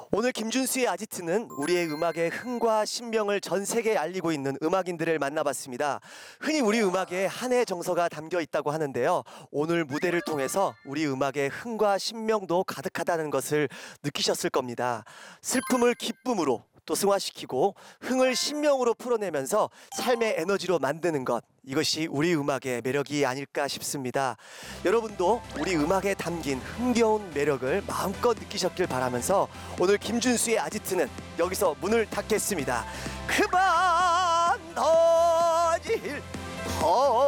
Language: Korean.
오늘 김준수의 아지트는 우리의 음악의 흥과 신명을 전 세계에 알리고 있는 음악인들을 만나봤습니다. 흔히 우리 음악에 한해의 정서가 담겨 있다고 하는데요. 오늘 무대를 통해서 우리 음악의 흥과 신명도 가득하다는 것을 느끼셨을 겁니다. 슬픔을 기쁨으로 또 승화시키고 흥을 신명으로 풀어내면서 삶의 에너지로 만드는 것, 이것이 우리 음악의 매력이 아닐까 싶습니다. 여러분도 우리 음악에 담긴 흥겨운 매력을 마음껏 느끼셨길 바라면서 오늘 김준수의 아지트는 여기서 문을 닫겠습니다. 그만 던질